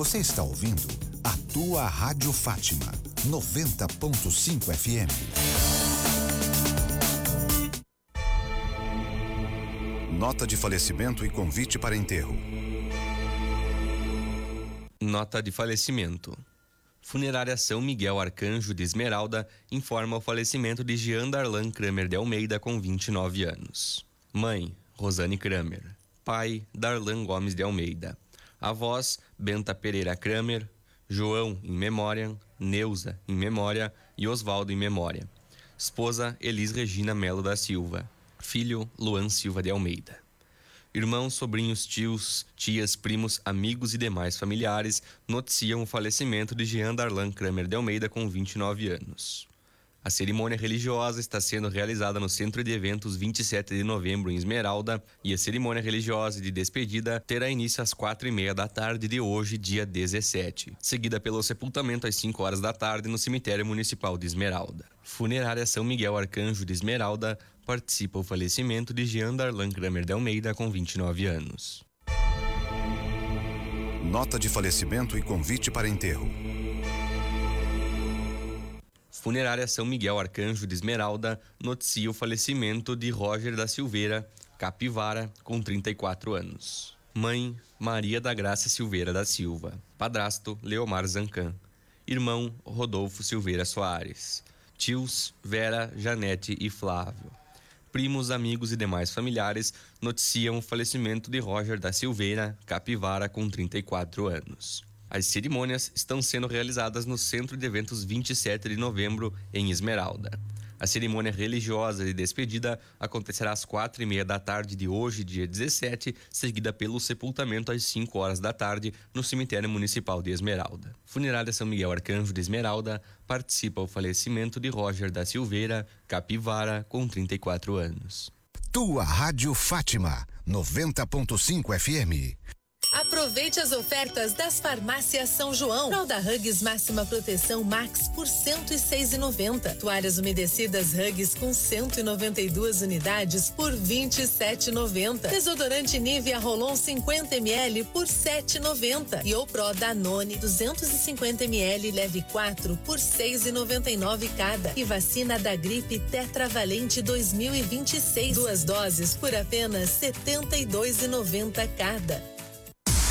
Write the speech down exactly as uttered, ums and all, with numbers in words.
Você está ouvindo a tua Rádio Fátima, noventa ponto cinco F M. Nota de falecimento e convite para enterro. Nota de falecimento. Funerária São Miguel Arcanjo de Esmeralda informa o falecimento de Jean Darlan Kramer de Almeida, com vinte e nove anos. Mãe, Rosane Kramer. Pai, Darlan Gomes de Almeida. Avós, Benta Pereira Kramer, João em memória, Neuza em memória e Osvaldo em memória. Esposa, Elis Regina Melo da Silva. Filho, Luan Silva de Almeida. Irmãos, sobrinhos, tios, tias, primos, amigos e demais familiares noticiam o falecimento de Jean Darlan Kramer de Almeida, com vinte e nove anos. A cerimônia religiosa está sendo realizada no Centro de Eventos vinte e sete de novembro, em Esmeralda, e a cerimônia religiosa de despedida terá início às quatro e meia da tarde de hoje, dia dezessete, seguida pelo sepultamento às cinco horas da tarde no Cemitério Municipal de Esmeralda. Funerária São Miguel Arcanjo de Esmeralda participa o falecimento de Jean Darlan Kramer de Almeida, com vinte e nove anos. Nota de falecimento e convite para enterro. Funerária São Miguel Arcanjo de Esmeralda noticia o falecimento de Roger da Silveira Capivara, com trinta e quatro anos. Mãe, Maria da Graça Silveira da Silva. Padrasto, Leomar Zancan. Irmão, Rodolfo Silveira Soares. Tios, Vera, Janete e Flávio. Primos, amigos e demais familiares noticiam o falecimento de Roger da Silveira Capivara, com trinta e quatro anos. As cerimônias estão sendo realizadas no Centro de Eventos vinte e sete de novembro, em Esmeralda. A cerimônia religiosa de despedida acontecerá às quatro e meia da tarde de hoje, dia dezessete, seguida pelo sepultamento às cinco horas da tarde no Cemitério Municipal de Esmeralda. Funerária São Miguel Arcanjo de Esmeralda participa o falecimento de Roger da Silveira Capivara, com trinta e quatro anos. Tua Rádio Fátima, noventa ponto cinco F M. Aproveite as ofertas das farmácias São João. Fralda Huggies Máxima Proteção Max por cento e seis reais e noventa centavos. Toalhas umedecidas Huggies com cento e noventa e duas unidades por vinte e sete reais e noventa centavos. Desodorante Nivea Rolon cinquenta mililitros por sete reais e noventa centavos. E o Pro Danone duzentos e cinquenta mililitros leve quatro por seis reais e noventa e nove centavos cada. E vacina da gripe Tetravalente dois mil e vinte e seis, duas doses por apenas setenta e dois reais e noventa centavos cada.